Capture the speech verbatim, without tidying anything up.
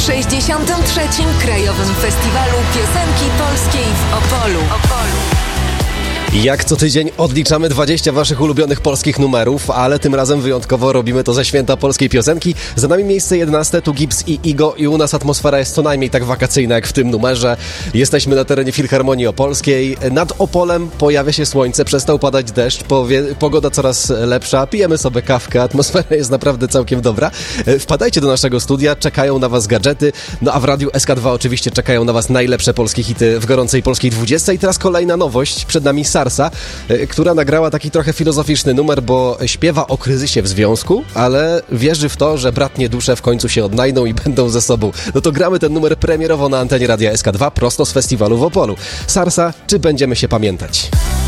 sześćdziesiątym trzecim Krajowym Festiwalu Piosenki Polskiej w Opolu. Opolu. Jak co tydzień odliczamy dwadzieścia waszych ulubionych polskich numerów, ale tym razem wyjątkowo robimy to ze święta polskiej piosenki. Za nami miejsce jedenaste, tu Gibbs i Igo i u nas atmosfera jest co najmniej tak wakacyjna jak w tym numerze. Jesteśmy na terenie Filharmonii Opolskiej. Nad Opolem pojawia się słońce, przestał padać deszcz, powie, pogoda coraz lepsza, pijemy sobie kawkę, atmosfera jest naprawdę całkiem dobra. Wpadajcie do naszego studia, czekają na was gadżety, no a w Radiu S K dwa oczywiście czekają na was najlepsze polskie hity w gorącej polskiej dwudziestce. I teraz kolejna nowość, przed nami Sarsa, która nagrała taki trochę filozoficzny numer, bo śpiewa o kryzysie w związku, ale wierzy w to, że bratnie dusze w końcu się odnajdą i będą ze sobą. No to gramy ten numer premierowo na antenie Radia S K dwa prosto z festiwalu w Opolu. Sarsa, czy będziemy się pamiętać?